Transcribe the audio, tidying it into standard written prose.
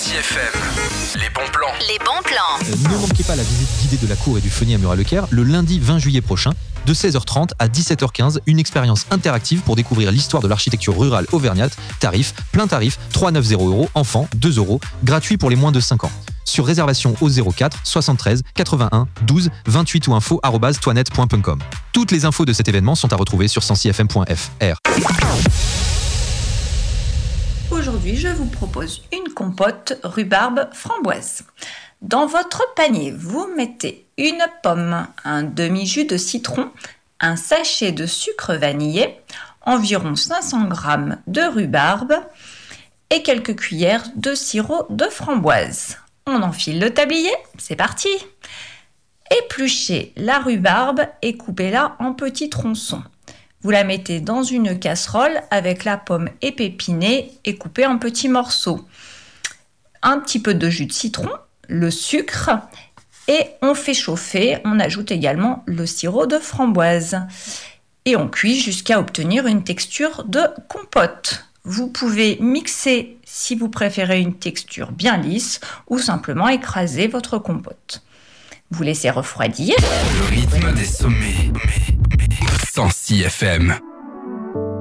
106 FM, les bons plans. Les bons plans. Ne manquez pas la visite guidée de la cour et du Fenier à Murat-le-Caire le lundi 20 juillet prochain, de 16h30 à 17h15, une expérience interactive pour découvrir l'histoire de l'architecture rurale auvergnate. Tarif, plein tarif, 390 €, enfants, 2 €, gratuit pour les moins de 5 ans. Sur réservation au 04 73 81 12 28 ou info@toinette.com. Toutes les infos de cet événement sont à retrouver sur 106fm.fr. Aujourd'hui, je vous propose une compote rhubarbe framboise. Dans votre panier, vous mettez une pomme, un demi-jus de citron, un sachet de sucre vanillé, environ 500 g de rhubarbe et quelques cuillères de sirop de framboise. On enfile le tablier, c'est parti! Épluchez la rhubarbe et coupez-la en petits tronçons. Vous la mettez dans une casserole avec la pomme épépinée et coupée en petits morceaux. Un petit peu de jus de citron, le sucre et on fait chauffer. On ajoute également le sirop de framboise et on cuit jusqu'à obtenir une texture de compote. Vous pouvez mixer si vous préférez une texture bien lisse ou simplement écraser votre compote. Vous laissez refroidir. Le rythme des sommets. 106 FM.